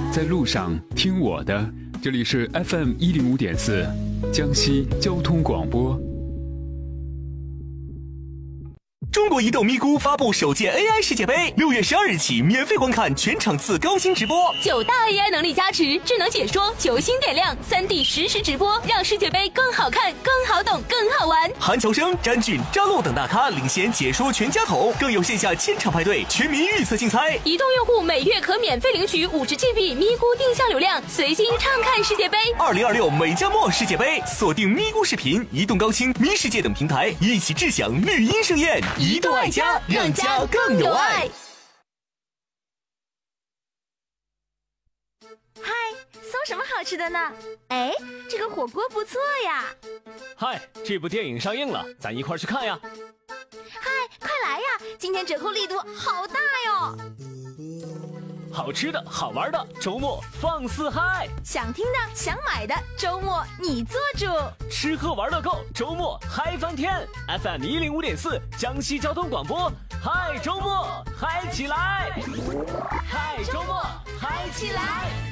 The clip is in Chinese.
在路上听我的，这里是 FM105.4江西交通广播。 中国移动咪咕发布首届 AI 世界杯，6月12日起免费观看全场次高清直播 ，9大 AI 能力加持，智能解说，球星点亮，3D 实时直播，让世界杯更好看、更好懂、更好玩。 韩乔生、詹俊、张璐等大咖领衔解说全家桶，更有线下千场派对、全民预测竞猜。 移动用户每月可免费领取50GB 咪咕定向流量，随心畅看世界杯。 2026美加墨世界杯，锁定咪咕视频、移动高清、咪世界等平台，一起智享绿茵盛宴。移动爱家，让家更有爱。 嗨，搜什么好吃的呢？哎，这个火锅不错呀。 嗨，这部电影上映了，咱一块去看呀。 嗨，快来呀，今天折扣力度好大哟。 好吃的好玩的，周末放肆嗨！ 想听的想买的，周末你做主。 吃喝玩乐够，周末嗨翻天。FM105.4江西交通广播，嗨周末嗨起来！嗨周末嗨起来！